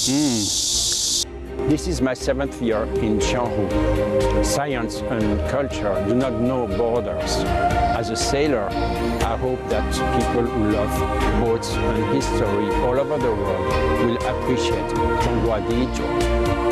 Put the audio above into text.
This is my 7th year in Jianghu. Science and culture do not know borders. As a sailor, I hope that people who love boats and history all over the world will appreciate Zhonghua Diizhou.